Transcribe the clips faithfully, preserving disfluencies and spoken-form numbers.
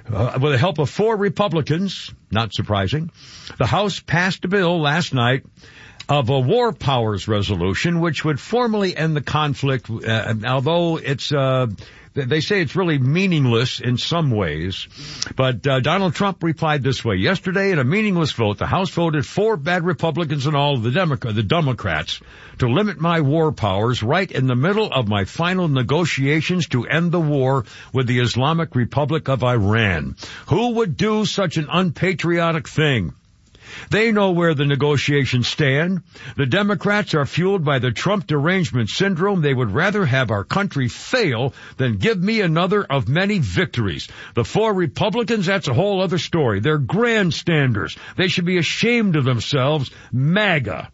Uh, with the help of four Republicans, not surprising, the House passed a bill last night of a war powers resolution, which would formally end the conflict, uh, although it's, uh, they say it's really meaningless in some ways. But uh, Donald Trump replied this way. Yesterday, in a meaningless vote, the House voted four bad Republicans and all of the, Demo- the Democrats to limit my war powers right in the middle of my final negotiations to end the war with the Islamic Republic of Iran. Who would do such an unpatriotic thing? They know where the negotiations stand. The Democrats are fueled by the Trump derangement syndrome. They would rather have our country fail than give me another of many victories. The four Republicans, that's a whole other story. They're grandstanders. They should be ashamed of themselves. MAGA.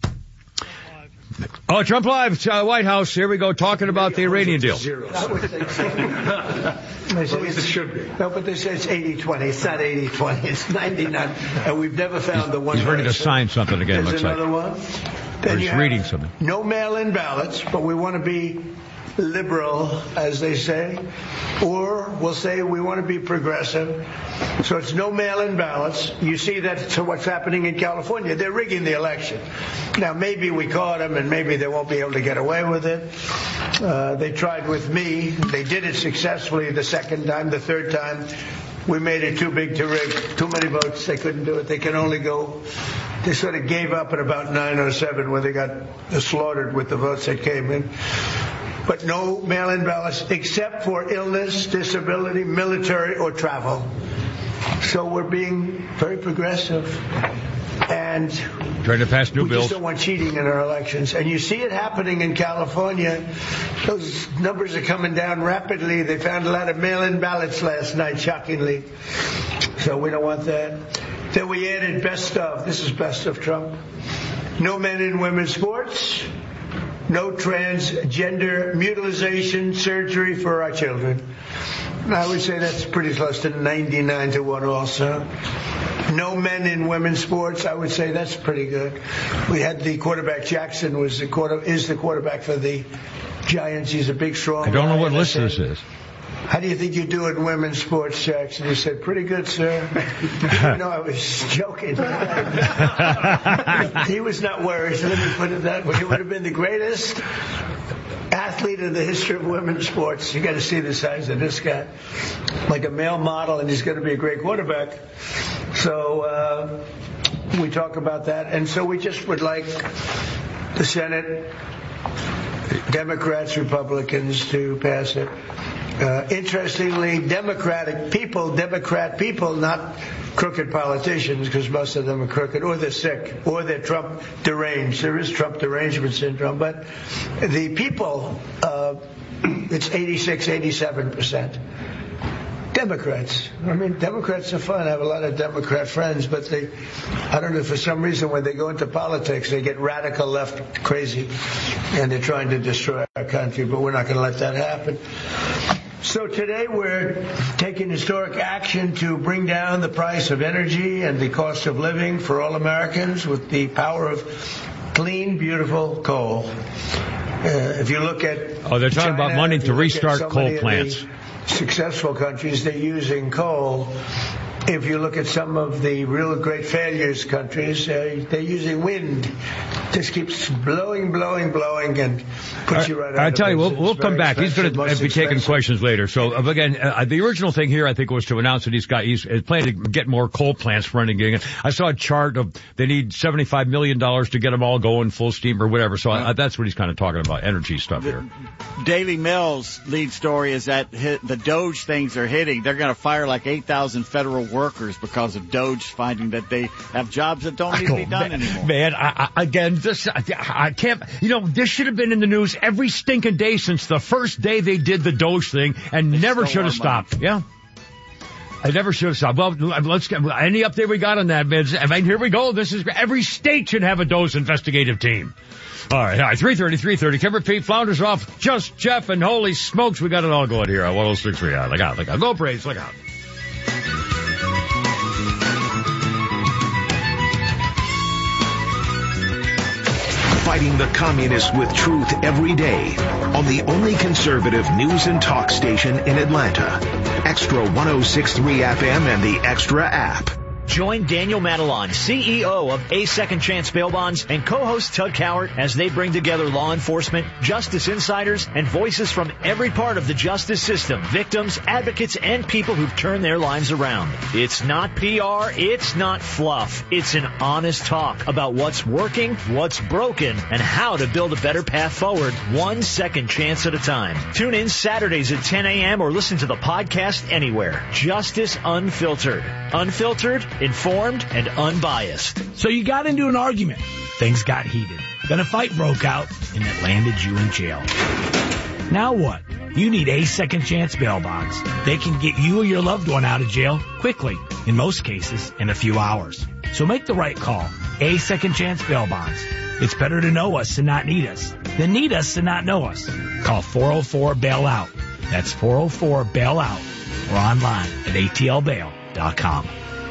Oh, Trump Live, uh, White House. Here we go, talking about the Iranian deal. I would think so. At least it should be. No, but they say it's eighty twenty. It's not eighty twenty. It's ninety-nine. And we've never found the one. He's ready to sign something again, There's looks another like. one. Or he's reading something. No mail-in ballots, but we want to be liberal, as they say. Or we'll say we want to be progressive. So it's no mail-in ballots. You see that's what's happening in California. They're rigging the election. Now, maybe we caught them, and maybe they won't be able to get away with it. Uh, they tried with me. They did it successfully the second time. The third time, we made it too big to rig. Too many votes. They couldn't do it. They can only go. They sort of gave up at about nine oh seven when they got slaughtered with the votes that came in. But no mail-in ballots except for illness, disability, military, or travel. So we're being very progressive. And trying to pass new we bills. just don't want cheating in our elections. And you see it happening in California. Those numbers are coming down rapidly. They found a lot of mail-in ballots last night, shockingly. So we don't want that. Then we added best of. This is best of Trump. No men in women's sports. No transgender mutilization surgery for our children. I would say that's pretty close to ninety-nine to one also. No men in women's sports. I would say that's pretty good. We had the quarterback. Jackson was the quarter is the quarterback for the Giants. He's a big, strong I don't know guy. what list this is. How do you think you do in women's sports, Jackson? He said, pretty good, sir. You know, I was joking. He was not worried, so let me put it that way. He would have been the greatest athlete in the history of women's sports. You got to see the size of this guy. Like a male model, and he's going to be a great quarterback. So uh, we talk about that. And so we just would like the Senate, Democrats, Republicans to pass it. Uh, interestingly, Democratic people, Democrat people, not crooked politicians, because most of them are crooked, or they're sick, or they're Trump deranged. There is Trump derangement syndrome, but the people, uh, it's eighty-six, eighty-seven percent. Democrats. I mean, Democrats are fun. I have a lot of Democrat friends, but they, I don't know, for some reason when they go into politics, they get radical left crazy, and they're trying to destroy our country, but we're not going to let that happen. So today we're taking historic action to bring down the price of energy and the cost of living for all Americans with the power of clean, beautiful coal. Uh, if you look at Oh, they're talking China, about money to restart so coal plants. Successful countries, they're using coal. If you look at some of the real great failures countries, uh, they're using wind. Just keeps blowing, blowing, blowing, and puts you right out I of tell you, we'll, business. we'll It's come very back. He's going expensive, to be most taking expensive. questions later. So uh, again, uh, the original thing here, I think, was to announce that he's got he's planning to get more coal plants running again. I saw a chart of they need seventy-five million dollars to get them all going full steam or whatever. So uh, that's what he's kind of talking about, energy stuff here. Daily Mail's lead story is that hit, the Doge things are hitting. They're going to fire like eight thousand federal workers because of Doge finding that they have jobs that don't need to be done man, anymore. Man, I, I, again, this, I, I can't, you know, this should have been in the news every stinking day since the first day they did the Doge thing, and They never stole should our have stopped. Yeah. I never should have stopped. Well, let's get, any update we got on that, man? I mean, here we go. This is, every state should have a Doge investigative team. All right, all right, three thirty, three thirty. Kimber Pete, Flounders off, Just Jeff, and holy smokes, we got it all going here on one oh six point three. Look out, look out. Go Braves, look out. Fighting the communists with truth every day on the only conservative news and talk station in Atlanta. Extra one oh six point three F M and the Extra app. Join Daniel Matalon, C E O of A Second Chance Bail Bonds, and co-host Tug Cowart as they bring together law enforcement, justice insiders, and voices from every part of the justice system, victims, advocates, and people who've turned their lives around. It's not P R, it's not fluff. It's an honest talk about what's working, what's broken, and how to build a better path forward, one second chance at a time. Tune in Saturdays at ten a.m. or listen to the podcast anywhere. Justice Unfiltered. Unfiltered, informed, and unbiased. So you got into an argument. Things got heated. Then a fight broke out, and it landed you in jail. Now what? You need A Second Chance Bail Bonds. They can get you or your loved one out of jail quickly, in most cases, in a few hours. So make the right call. A Second Chance Bail Bonds. It's better to know us and not need us than need us and not know us. Call four oh four bail out. That's four oh four bail out. Or online at A T L bail dot com.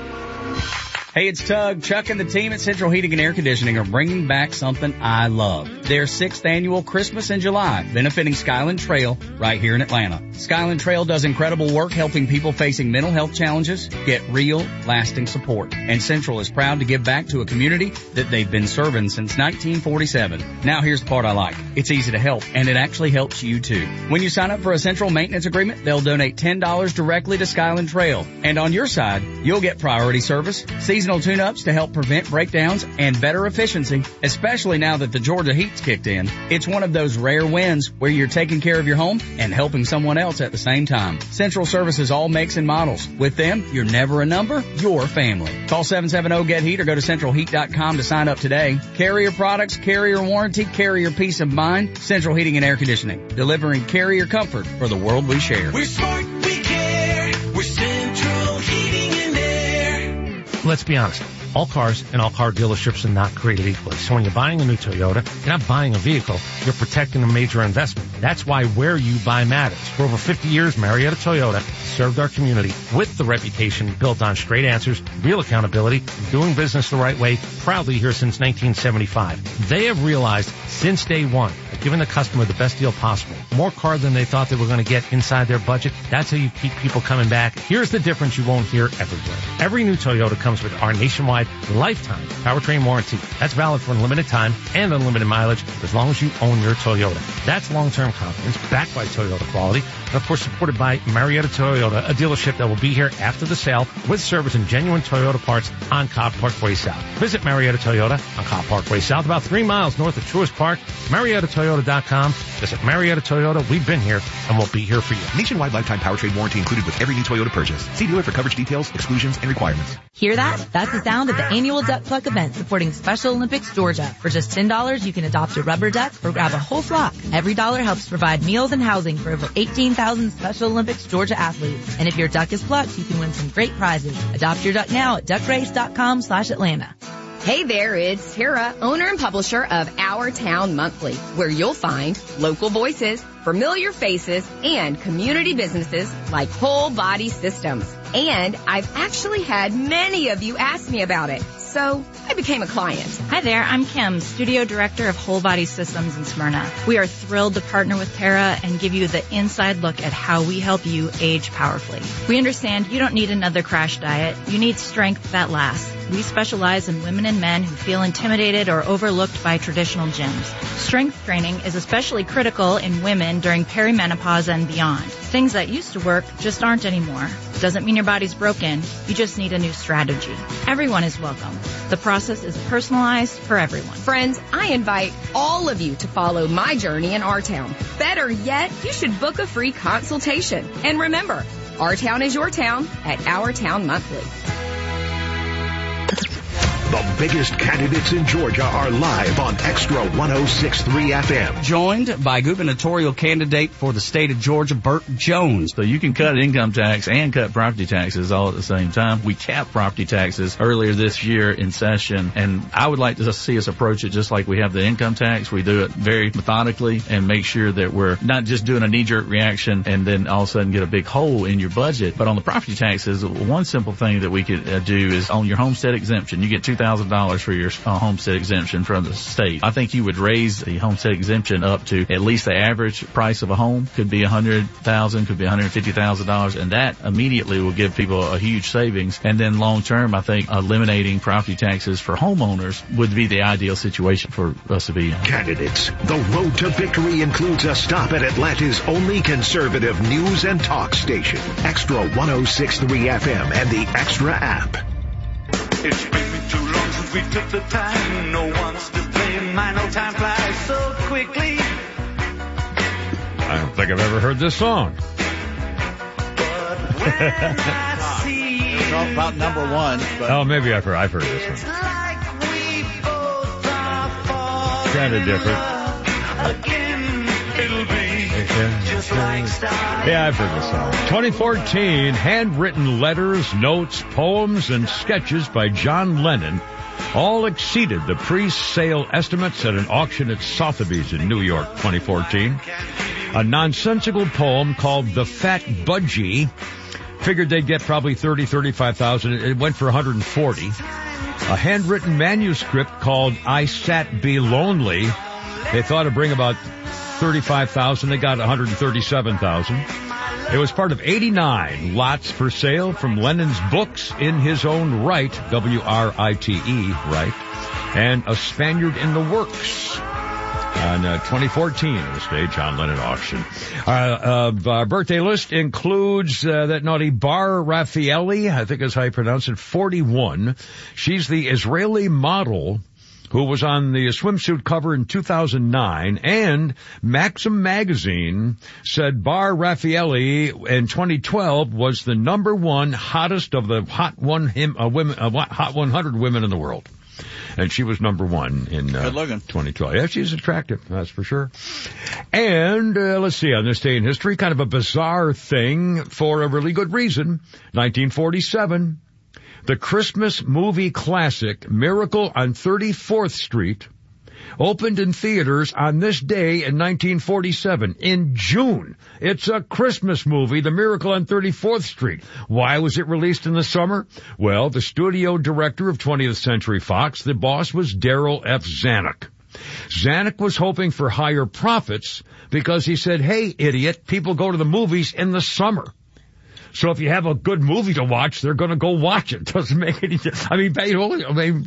Hey, it's Tug. Chuck and the team at Central Heating and Air Conditioning are bringing back something I love. Their sixth annual Christmas in July, benefiting Skyland Trail right here in Atlanta. Skyland Trail does incredible work helping people facing mental health challenges get real, lasting support. And Central is proud to give back to a community that they've been serving since nineteen forty-seven. Now here's the part I like. It's easy to help, and it actually helps you too. When you sign up for a Central maintenance agreement, they'll donate ten dollars directly to Skyland Trail. And on your side, you'll get priority service, seasonal tune-ups to help prevent breakdowns, and better efficiency, especially now that the Georgia heat's kicked in. It's one of those rare wins where you're taking care of your home and helping someone else at the same time. Central services all makes and models. With them, you're never a number, you're family. Call seven seven zero get heat or go to central heat dot com to sign up today. Carrier products, carrier warranty, carrier peace of mind. Central Heating and Air Conditioning, delivering carrier comfort for the world we share. We're smart, we care. We're Central Heating and Air. Let's be honest. All cars and all car dealerships are not created equally. So when you're buying a new Toyota, you're not buying a vehicle, you're protecting a major investment. That's why where you buy matters. For over fifty years, Marietta Toyota served our community with the reputation built on straight answers, real accountability, and doing business the right way, proudly here since nineteen seventy-five. They have realized since day one that giving the customer the best deal possible, more car than they thought they were going to get inside their budget, that's how you keep people coming back. Here's the difference you won't hear everywhere. Every new Toyota comes with our nationwide lifetime powertrain warranty. That's valid for unlimited time and unlimited mileage as long as you own your Toyota. That's long-term confidence backed by Toyota quality and, of course, supported by Marietta Toyota, a dealership that will be here after the sale with service and genuine Toyota parts on Cobb Parkway South. Visit Marietta Toyota on Cobb Parkway South, about three miles north of Truist Park. Marietta Toyota dot com. Visit Marietta Toyota. We've been here and we'll be here for you. Nationwide lifetime powertrain warranty included with every new Toyota purchase. See dealer for coverage details, exclusions, and requirements. Hear that? That's the sound of the annual Duck Cluck event supporting Special Olympics Georgia. For just ten dollars, you can adopt a rubber duck or grab a whole flock. Every dollar helps provide meals and housing for over eighteen thousand Special Olympics Georgia athletes. And if your duck is plucked, you can win some great prizes. Adopt your duck now at duck race dot com slash Atlanta. Hey there, it's Tara, owner and publisher of Our Town Monthly, where you'll find local voices, familiar faces, and community businesses like Whole Body Systems. And I've actually had many of you ask me about it, so I became a client. Hi there, I'm Kim, Studio Director of Whole Body Systems in Smyrna. We are thrilled to partner with Tara and give you the inside look at how we help you age powerfully. We understand you don't need another crash diet. You need strength that lasts. We specialize in women and men who feel intimidated or overlooked by traditional gyms. Strength training is especially critical in women during perimenopause and beyond. Things that used to work just aren't anymore. Doesn't mean your body's broken. You just need a new strategy. Everyone is welcome. The process is personalized for everyone. Friends, I invite all of you to follow my journey in Our Town. Better yet, you should book a free consultation. And remember, Our Town is your town at Our Town Monthly. The biggest candidates in Georgia are live on Extra one oh six point three F M. Joined by gubernatorial candidate for the state of Georgia, Burt Jones. So you can cut income tax and cut property taxes all at the same time. We capped property taxes earlier this year in session, and I would like to see us approach it just like we have the income tax. We do it very methodically and make sure that we're not just doing a knee-jerk reaction and then all of a sudden get a big hole in your budget. But on the property taxes, one simple thing that we could uh, do is on your homestead exemption, you get two thousand thousand dollars for your uh, homestead exemption from the state. I think you would raise the homestead exemption up to at least the average price of a home. Could be one hundred thousand dollars, could be one hundred fifty thousand dollars, and that immediately will give people a huge savings. And then long term, I think eliminating property taxes for homeowners would be the ideal situation for us to be in. Candidates, the road to victory includes a stop at Atlanta's only conservative news and talk station, Extra one oh six point three F M and the Extra app. It's been too long since we took the time. No one's to blame. My no time flies so quickly. I don't think I've ever heard this song. It's all about number one. But Oh, maybe I've heard, I've heard this one. Kind of different. Again, it'll be just like stars. Yeah, I've heard this song. twenty fourteen, handwritten letters, notes, poems, and sketches by John Lennon all exceeded the pre-sale estimates at an auction at Sotheby's in New York, twenty fourteen. A nonsensical poem called The Fat Budgie figured they'd get probably thirty, thirty-five thousand. It went for one hundred forty. A handwritten manuscript called I Sat Be Lonely, they thought it'd bring about thirty-five thousand. They got one hundred thirty-seven thousand. It was part of eighty-nine lots for sale from Lennon's books in his own right, W R I T E, right, and A Spaniard in the Works. On uh, twenty fourteen, the stage John Lennon auction. Uh, uh, our birthday list includes uh, that naughty Bar Raffaelli, I think is how you pronounce it, forty-one. She's the Israeli model who was on the swimsuit cover in two thousand nine, and Maxim magazine said Bar Raffaelli in twenty twelve was the number one hottest of the hot one him, uh, women, uh, hot one hundred women in the world. And she was number one in uh, twenty twelve. Yeah, she's attractive, that's for sure. And uh, let's see, on this day in history, kind of a bizarre thing for a really good reason. nineteen forty-seven, the Christmas movie classic Miracle on thirty-fourth Street opened in theaters on this day in nineteen forty-seven, in June. It's a Christmas movie, The Miracle on thirty-fourth Street. Why was it released in the summer? Well, the studio director of twentieth Century Fox, the boss was Darryl F. Zanuck. Zanuck was hoping for higher profits because he said, hey, idiot, people go to the movies in the summer. So if you have a good movie to watch, they're going to go watch it. Doesn't make any sense. I mean, I mean,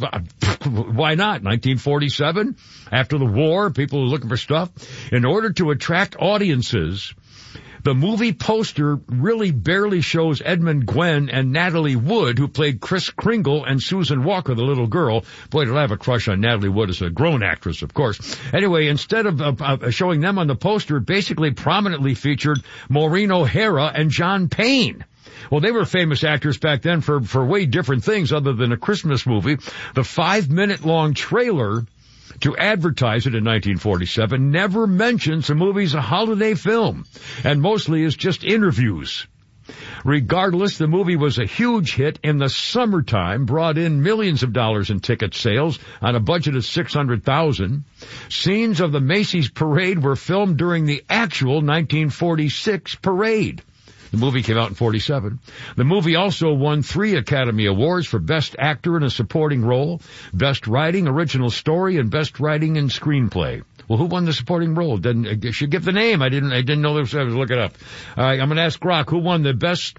why not? nineteen forty-seven, after the war, people were looking for stuff. In order to attract audiences, the movie poster really barely shows Edmund Gwenn and Natalie Wood, who played Kris Kringle and Susan Walker, the little girl. Boy, did I have a crush on Natalie Wood as a grown actress, of course. Anyway, instead of uh, uh, showing them on the poster, it basically prominently featured Maureen O'Hara and John Payne. Well, they were famous actors back then for, for way different things other than a Christmas movie. The five-minute-long trailer to advertise it in nineteen forty-seven never mentions the movie's a holiday film, and mostly is just interviews. Regardless, the movie was a huge hit in the summertime, brought in millions of dollars in ticket sales on a budget of six hundred thousand dollars. Scenes of the Macy's parade were filmed during the actual nineteen forty-six parade. The movie came out in forty-seven. The movie also won three Academy Awards for Best Actor in a Supporting Role, Best Writing, Original Story, and Best Writing and Screenplay. Well, who won the supporting role? Didn't, I should give the name. I didn't, I didn't know this. I was looking it up. All right, I'm going to ask Grok, who won the Best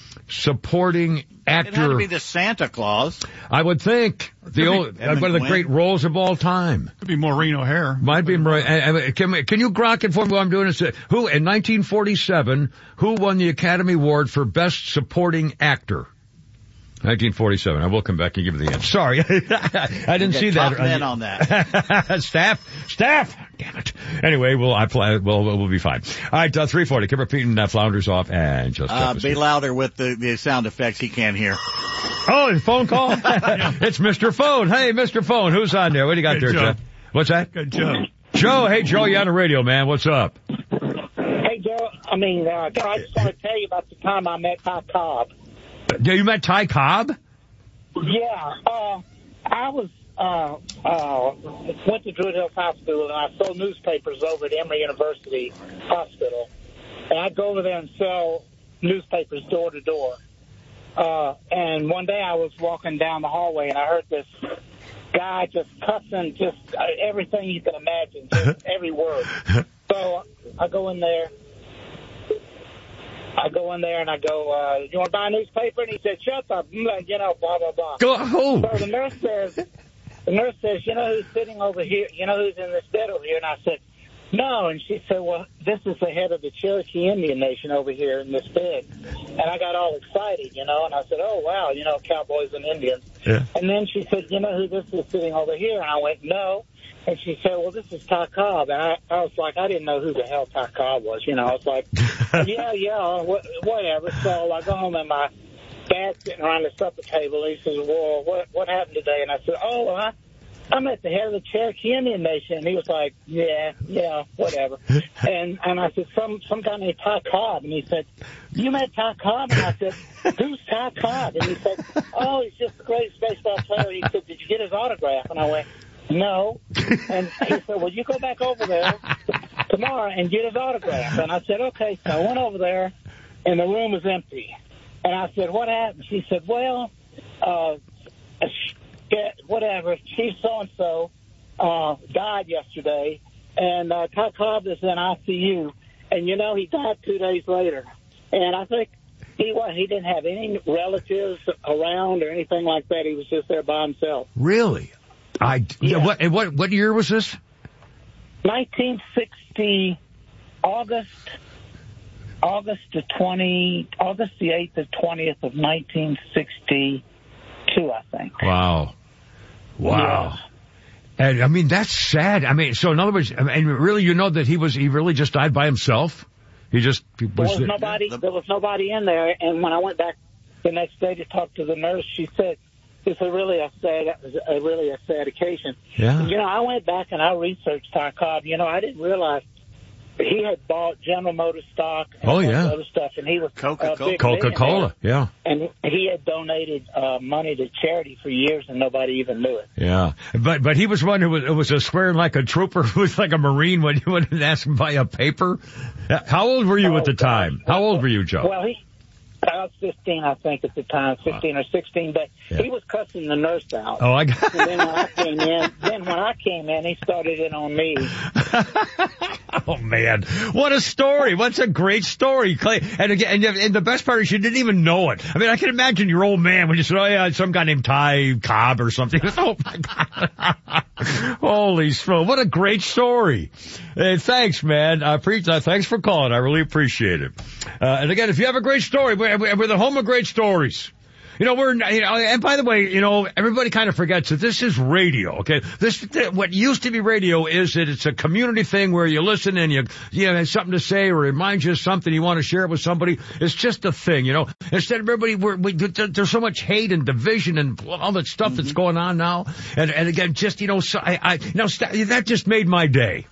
Supporting Actor? It had to be the Santa Claus. I would think. The old, one of the Gwen. great roles of all time. Could be Maureen O'Hara. Might be Maureen. Can, can you Grok inform me what I'm doing? Is who, in nineteen forty-seven, who won the Academy Award for Best Supporting Actor? nineteen forty-seven. I will come back and give you the answer. Sorry. I didn't see that. Top men on that. Staff. Staff. Damn it. Anyway, we'll, I, we'll, we'll be fine. All right, uh, three forty. Keep repeating uh, Flounders off and just Uh, be louder with the, the sound effects he can't hear. Oh, the phone call? It's Mister Phone. Hey, Mister Phone. Who's on there? What do you got Hey, there, Joe. Joe? What's that? Good Joe. Joe. Hey, Joe, you on the radio, man. What's up? Hey, Joe. I mean, uh, Joe, I just want to tell you about the time I met Ty Cobb. Yeah, you met Ty Cobb? Yeah. Uh, I was, uh, uh, went to Druid Hills Hospital, and I sold newspapers over at Emory University Hospital. And I'd go over there and sell newspapers door to door. Uh, and one day I was walking down the hallway, and I heard this guy just cussing, just uh, everything you can imagine, just every word. So I go in there. I go in there and I go, uh, you want to buy a newspaper? And he said, shut up, you know, blah, blah, blah. Go, oh. So the nurse says, the nurse says, you know who's sitting over here? You know who's in this bed over here? And I said, no. And she said, well, this is the head of the Cherokee Indian Nation over here in this bed. And I got all excited, you know, and I said, oh, wow, you know, cowboys and Indians. Yeah. And then she said, you know who this is sitting over here? And I went, no. And she said, well, this is Ty Cobb. And I, I was like, I didn't know who the hell Ty Cobb was. You know, I was like, yeah, yeah, wh- whatever. So I go home and my dad's sitting around the supper table. And he says, well, what what happened today? And I said, oh, I, I'm at the head of the Cherokee Indian Nation. And he was like, yeah, yeah, whatever. And and I said, some some guy named Ty Cobb. And he said, you met Ty Cobb? And I said, who's Ty Cobb? And he said, oh, he's just the greatest baseball player. He said, did you get his autograph? And I went, no. And he said, well, you go back over there tomorrow and get his autograph. And I said, okay. So I went over there, and the room was empty. And I said, what happened? She said, well, uh, whatever, Chief so-and-so uh, died yesterday, and uh, Ty Cobb is in I C U. And, you know, he died two days later. And I think he was, he didn't have any relatives around or anything like that. He was just there by himself. Really? I Yeah. what what what year was this? nineteen sixty, August, August the twenty, August the eighth or twentieth of nineteen sixty-two, I think. Wow, wow. Yeah. And I mean that's sad. I mean, so in other words, I mean, really, you know that he was he really just died by himself. He just he was there was nobody. There was nobody in there. And when I went back the next day to talk to the nurse, she said, it's a really a sad, a really a sad occasion. Yeah. You know, I went back and I researched Ty Cobb. You know, I didn't realize he had bought General Motors stock and oh, a bunch yeah. of other stuff, and he was Coca-Cola. a Coca-Cola, yeah. And he had donated uh, money to charity for years, and nobody even knew it. Yeah, but but he was one who was, it was a swearing like a trooper, who was like a Marine when you went and asked him by a paper. How old were you oh, at the time? How old were you, Joe? Well, he. I was fifteen, I think, at the time, fifteen or sixteen, but yeah. he was cussing the nurse out. Oh, I got And then when I came in, then when I came in, he started it on me. Oh, man. What a story. What's a great story. And again, and the best part is you didn't even know it. I mean, I can imagine your old man when you said, oh, yeah, some guy named Ty Cobb or something. Oh, my God. Holy smokes. What a great story. Hey, thanks, man. I appreciate uh, Thanks for calling. I really appreciate it. Uh, and again, if you have a great story, we're, we're the home of great stories. You know, we're, you know, and by the way, you know, everybody kind of forgets that this is radio, okay? This, what used to be radio is that it's a community thing where you listen and you, you know, have something to say or reminds you of something you want to share it with somebody. It's just a thing, you know? Instead of everybody, we're, we, there's so much hate and division and all that stuff mm-hmm. that's going on now. And, and again, just, you know, so I, I, now that just made my day.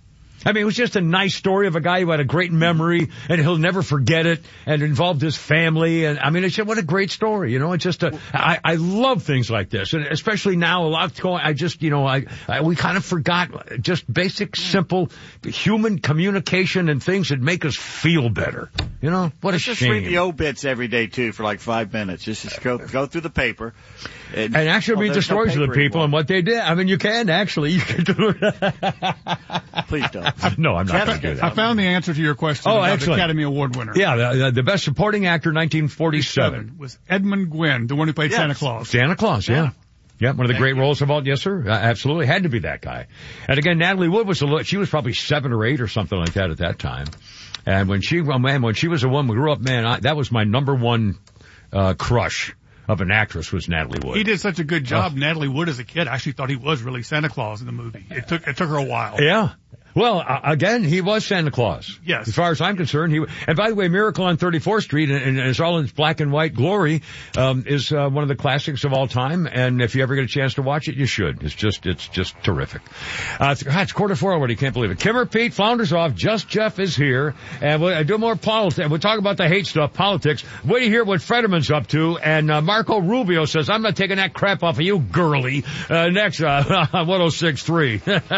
I mean, it was just a nice story of a guy who had a great memory, and he'll never forget it, and involved his family. And I mean, it's just, what a great story, you know. It's just a, I, I love things like this, and especially now, a lot's going. I just, you know, I, I we kind of forgot just basic, simple human communication and things that make us feel better. You know, what Let's a just shame. read the obits every day too for like five minutes. Just, just go go through the paper, and, and actually well, read the stories no of the people anymore. and what they did. I mean, you can actually. You can do it. Please don't. No, I'm not going to do that. I found the answer to your question oh, about excellent. the Academy Award winner. Yeah, the, the best supporting actor, nineteen forty-seven. Was Edmund Gwynn, the one who played yes. Santa Claus. Santa Claus, yeah. yeah. Yeah, one of the Thank great you. roles of all, yes sir, uh, absolutely, had to be that guy. And again, Natalie Wood was a, she was probably seven or eight or something like that at that time. And when she, well, man, when she was a woman, we grew up, man, I, that was my number one, uh, crush of an actress was Natalie Wood. He did such a good job. Oh. Natalie Wood as a kid, I actually thought he was really Santa Claus in the movie. It took, it took her a while. Yeah. Well, uh, again, he was Santa Claus. Yes. As far as I'm concerned, he. And by the way, Miracle on thirty-fourth Street, and, and it's all in its black and white glory, um, is uh, one of the classics of all time. And if you ever get a chance to watch it, you should. It's just, it's just terrific. Uh, it's, it's quarter four already. Can't believe it. Kimmer Pete flounders off. Just Jeff is here, and we'll do more politics. We'll talk about the hate stuff, politics. Wait to hear what Fetterman's up to. And uh, Marco Rubio says, "I'm not taking that crap off of you, girly." Uh, next, uh, one oh six point three.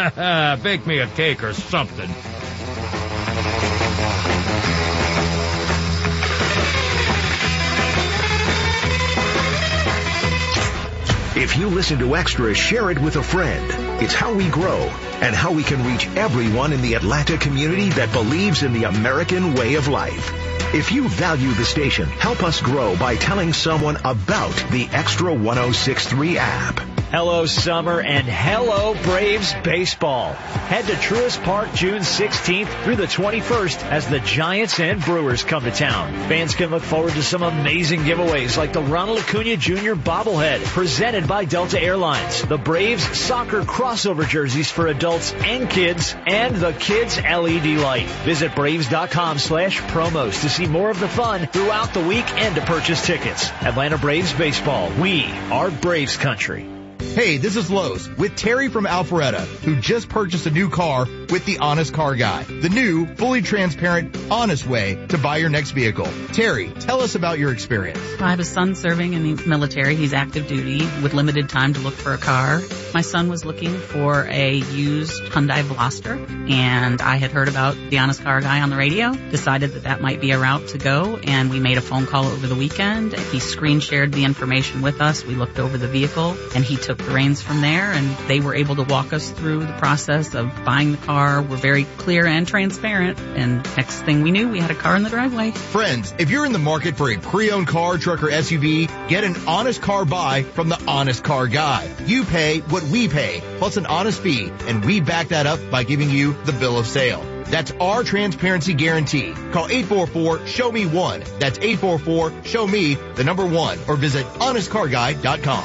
Bake me a cake or something. If If you listen to Extra, share it with a friend. It's how we grow and how we can reach everyone in the Atlanta community that believes in the American way of life. If you value the station, help us grow by telling someone about the Extra ten sixty-three app. Hello, summer, and hello, Braves baseball. Head to Truist Park June sixteenth through the twenty-first as the Giants and Brewers come to town. Fans can look forward to some amazing giveaways like the Ronald Acuna Junior bobblehead presented by Delta Airlines, the Braves soccer crossover jerseys for adults and kids, and the Kids L E D light. Visit Braves.com slash promos to see more of the fun throughout the week and to purchase tickets. Atlanta Braves baseball. We are Braves country. Hey, this is Lowe's with Terry from Alpharetta, who just purchased a new car with the Honest Car Guy, the new, fully transparent, honest way to buy your next vehicle. Terry, tell us about your experience. I have a son serving in the military. He's active duty with limited time to look for a car. My son was looking for a used Hyundai Veloster, and I had heard about the Honest Car Guy on the radio, decided that that might be a route to go, and we made a phone call over the weekend. He screen shared the information with us. We looked over the vehicle, and he took the reins from there, and they were able to walk us through the process of buying the car. We're very clear and transparent, and next thing we knew, we had a car in the driveway. Friends, if you're in the market for a pre-owned car, truck, or S U V, get an honest car buy from the Honest Car Guy. You pay what we pay, plus an honest fee, and we back that up by giving you the bill of sale. That's our transparency guarantee. Call eight four four, show me one. That's eight four four, show me the number one, or visit honest car guy dot com.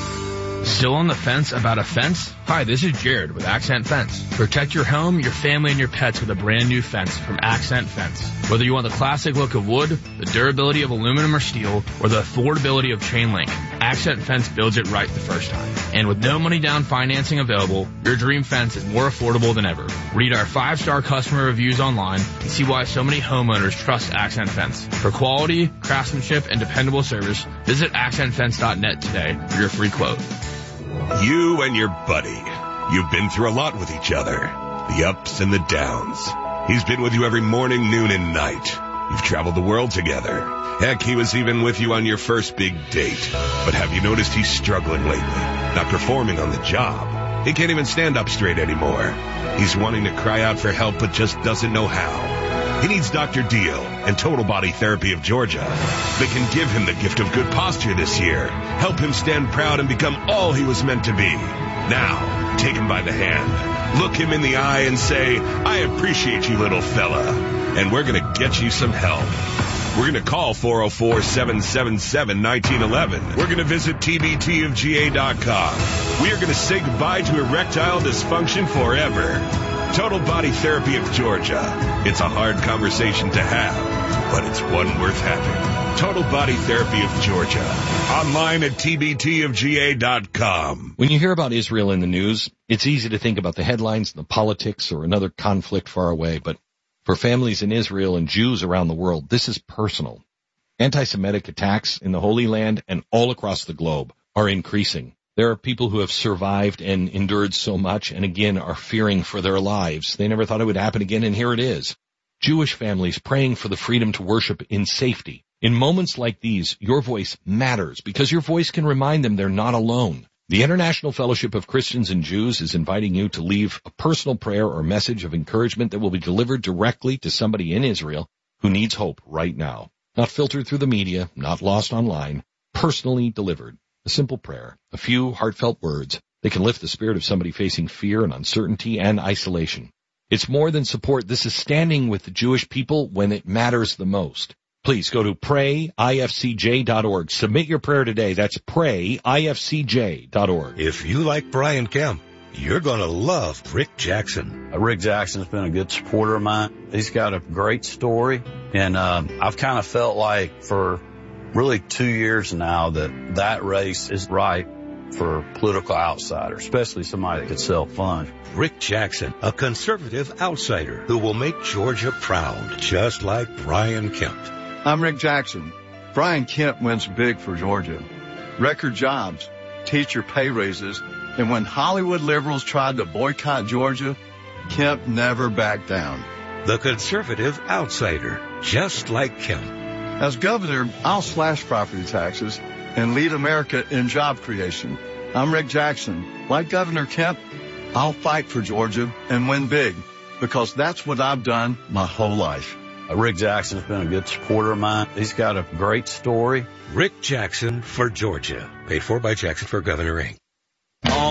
Still on the fence about a fence? Hi, this is Jared with Accent Fence. Protect your home, your family, and your pets with a brand new fence from Accent Fence. Whether you want the classic look of wood, the durability of aluminum or steel, or the affordability of chain link, Accent Fence builds it right the first time. And with no money down financing available, your dream fence is more affordable than ever. Read our five-star customer reviews online and see why so many homeowners trust Accent Fence. For quality, craftsmanship, and dependable service, visit accent fence dot net today for your free quote. You and your buddy. You've been through a lot with each other. The ups and the downs. He's been with you every morning, noon, and night. You've traveled the world together. Heck, he was even with you on your first big date. But have you noticed he's struggling lately? Not performing on the job. He can't even stand up straight anymore. He's wanting to cry out for help, but just doesn't know how. He needs Doctor Deal and Total Body Therapy of Georgia. They can give him the gift of good posture this year, help him stand proud and become all he was meant to be. Now, take him by the hand, look him in the eye and say, I appreciate you, little fella, and we're going to get you some help. We're going to call four oh four, seven seven seven, one nine one one. We're going to visit T B T of G A dot com. We are going to say goodbye to erectile dysfunction forever. Total Body Therapy of Georgia. It's a hard conversation to have, but it's one worth having. Total Body Therapy of Georgia. Online at T B T of G A dot com. When you hear about Israel in the news, it's easy to think about the headlines and the politics or another conflict far away, but for families in Israel and Jews around the world, this is personal. Anti-Semitic attacks in the Holy Land and all across the globe are increasing. There are people who have survived and endured so much and again are fearing for their lives. They never thought it would happen again, and here it is. Jewish families praying for the freedom to worship in safety. In moments like these, your voice matters because your voice can remind them they're not alone. The International Fellowship of Christians and Jews is inviting you to leave a personal prayer or message of encouragement that will be delivered directly to somebody in Israel who needs hope right now. Not filtered through the media, not lost online, personally delivered. A simple prayer, a few heartfelt words. They can lift the spirit of somebody facing fear and uncertainty and isolation. It's more than support. This is standing with the Jewish people when it matters the most. Please go to pray I F C J dot org. Submit your prayer today. That's pray I F C J dot org. If you like Brian Kemp, you're going to love Rick Jackson. Uh, Rick Jackson's been a good supporter of mine. He's got a great story, and uh, I've kind of felt like for really two years now that that race is right for political outsiders, especially somebody that could sell funds. Rick Jackson, a conservative outsider who will make Georgia proud, just like Brian Kemp. I'm Rick Jackson. Brian Kemp wins big for Georgia. Record jobs, teacher pay raises, and when Hollywood liberals tried to boycott Georgia, Kemp never backed down. The conservative outsider, just like Kemp. As governor, I'll slash property taxes and lead America in job creation. I'm Rick Jackson. Like Governor Kemp, I'll fight for Georgia and win big because that's what I've done my whole life. Uh, Rick Jackson's been a good supporter of mine. He's got a great story. Rick Jackson for Georgia. Paid for by Jackson for Governor Incorporated.